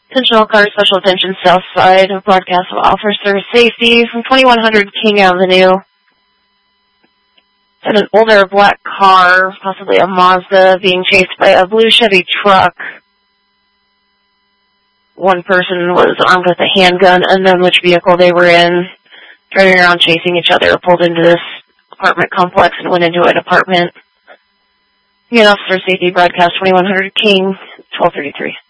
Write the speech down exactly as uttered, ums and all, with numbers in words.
Attention all cars, special attention, south side, broadcast of officer safety from twenty-one hundred King Avenue. And an older black car, possibly a Mazda, being chased by a blue Chevy truck. One person was armed with a handgun, unknown which vehicle they were in, turning around chasing each other, pulled into this apartment complex and went into an apartment. Again, officer safety broadcast twenty-one hundred King, twelve thirty-three.